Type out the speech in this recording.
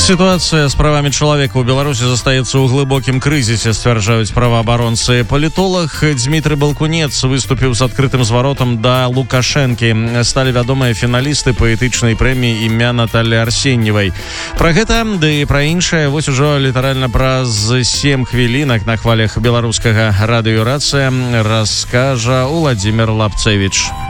Ситуация с правами человека у Беларуси застаецца ў глыбокім крызісе, сцвярджаюць праваабаронцы. Палітолог Дмітрый Балкунец выступіў з адкрытым зваротам да Лукашэнкі. Сталі вядомыя фіналісты паэтычнай прэміі імя Натальи Арсеньевай. Пра гэта, ды і пра іншае, вось ужо літаральна праз 7 хвілінак на хвалях беларускага радыё «Рацыя» раскажа Владимир Лапцевич.